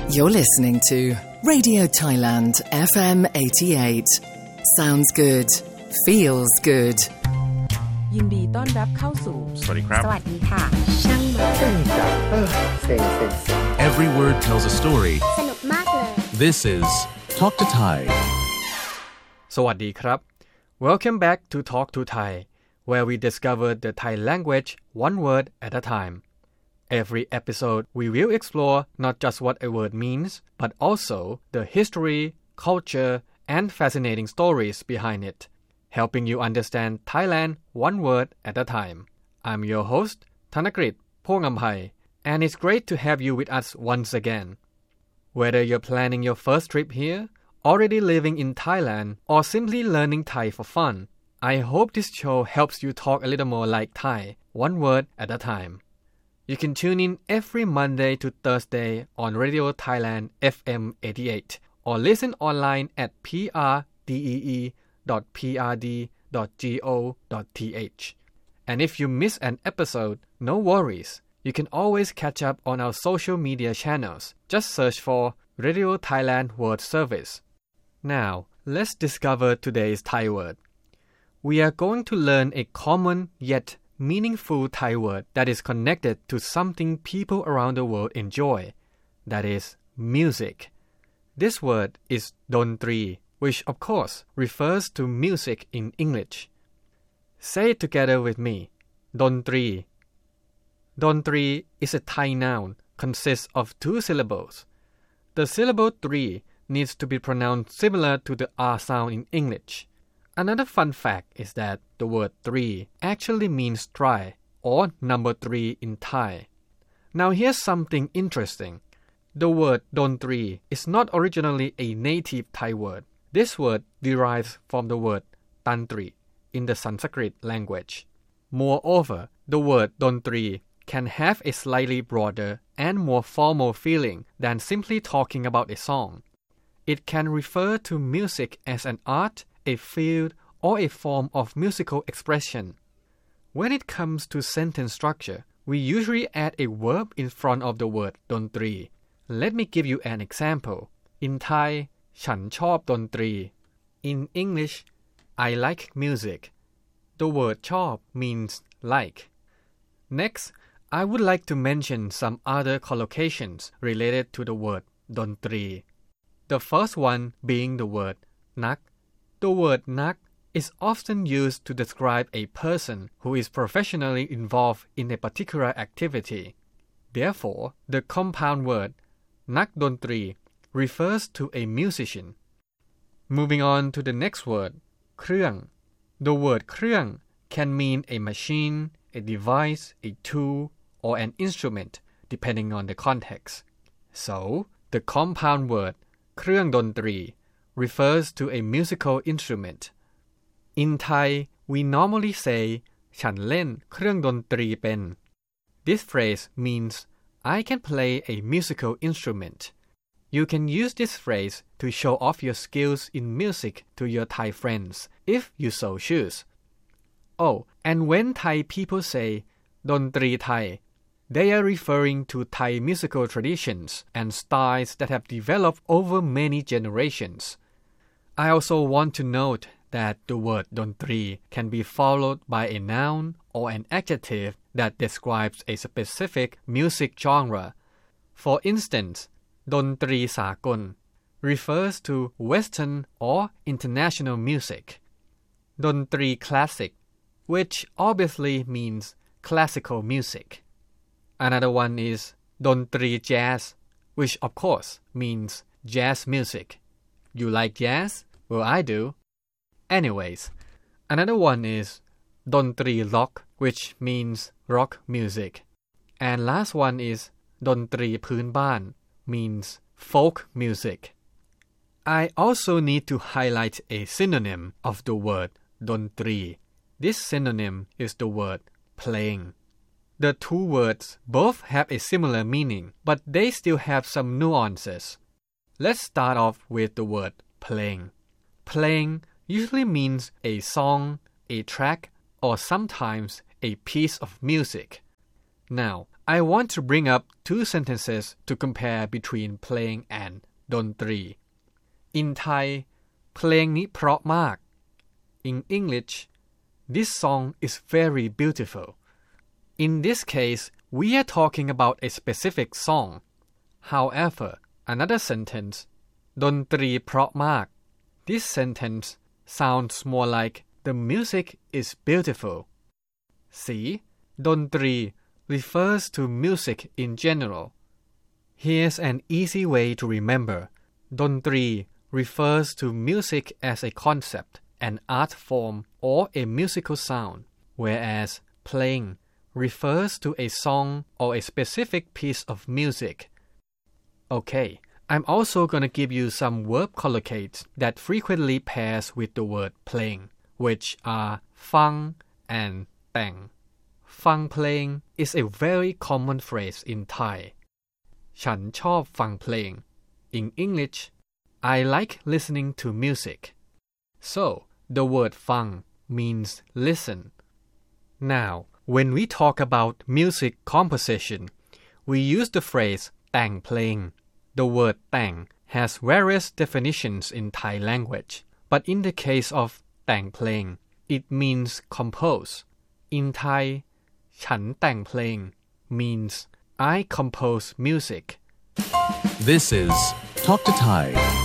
You're listening to Radio Thailand FM 88. Sounds good. Feels good. ยินดีต้อนรับเข้าสู่สวัสดีครับสวัสดีค่ะช่างมันเซ็ง Every word tells a story สนุกมากเลย This is Talk to Thai สวัสดีครับ Welcome back to Talk to Thai where we discover the Thai language one word at a time. Every episode we will explore not just what a word means but also the history, culture and fascinating stories behind it, helping you understand Thailand one word at a time. I'm your host Thanakrit Phongampai and it's great to have you with us once again. Whether you're planning your first trip here, already living in Thailand or simply learning Thai for fun, I hope this show helps you talk a little more like Thai, one word at a time. You can tune in every Monday to Thursday on Radio Thailand FM 88 or listen online at prd.prd.go.th. And if you miss an episode, no worries. You can always catch up on our social media channels. Just search for Radio Thailand Word Service. Now, let's discover today's Thai word. We are going to learn a common yet meaningful Thai word that is connected to something people around the world enjoy. That is music. This word is dontri, which of course refers to music in English. Say it together with me. Dontri. Dontri is a Thai noun, consists of two syllables. The syllable tri needs to be pronounced similar to the R sound in English. Another fun fact is that the word three actually means try or number three in Thai. Now here's something interesting. The word dontri is not originally a native Thai word. This word derives from the word tantri in the Sanskrit language. Moreover, the word dontri can have a slightly broader and more formal feeling than simply talking about a song. It can refer to music as an art, a field, or a form of musical expression. When it comes to sentence structure, we usually add a verb in front of the word dontri. Let me give you an example. In Thai, ฉันชอบดนตรี In English, I like music. The word ชอบ means like. Next, I would like to mention some other collocations related to the word dontri. The first one being the word นัก The word นัก is often used to describe a person who is professionally involved in a particular activity. Therefore, the compound word นักดนตรี refers to a musician. Moving on to the next word เครื่อง The word เครื่อง can mean a machine, a device, a tool, or an instrument, depending on the context. So, the compound word เครื่องดนตรี refers to a musical instrument. In Thai, we normally say ฉันเล่นเครื่องดนตรีเป็น This phrase means I can play a musical instrument. You can use this phrase to show off your skills in music to your Thai friends, if you so choose. Oh, and when Thai people say ดนตรีไทย they are referring to Thai musical traditions and styles that have developed over many generations. I also want to note that the word dontri can be followed by a noun or an adjective that describes a specific music genre. For instance, ดนตรีสากล refers to Western or international music. ดนตรี classic, which obviously means classical music. Another one is ดนตรี jazz, which of course means jazz music. You like jazz? Well, I do. Anyways, another one is ดนตรี rock, which means rock music. And last one is ดนตรีพื้นบ้าน, means folk music. I also need to highlight a synonym of the word ดนตรี This synonym is the word playing. The two words both have a similar meaning, but they still have some nuances. Let's start off with the word playing. Playing usually means a song, a track, or sometimes a piece of music. Now, I want to bring up two sentences to compare between playing and ดนตรี In Thai เพลงนี้เพราะมาก In English this song is very beautiful. In this case we are talking about a specific song. However, another sentence ดนตรีเพราะมาก This sentence sounds more like the music is beautiful. See, ดนตรี refers to music in general. Here's an easy way to remember. ดนตรี refers to music as a concept, an art form, or a musical sound, whereas playing refers to a song or a specific piece of music. Okay, I'm also going to give you some verb collocates that frequently pairs with the word playing, which are ฟัง and แต่ง ฟังเพลง is a very common phrase in Thai. ฉันชอบฟังเพลง In English, I like listening to music. So, the word ฟัง means listen. Now, when we talk about music composition, we use the phrase แต่งเพลง. The word แต่ง has various definitions in Thai language, but in the case of แต่งเพลง, it means compose. In Thai, ฉันแต่งเพลง means I compose music. This is Talk to Thai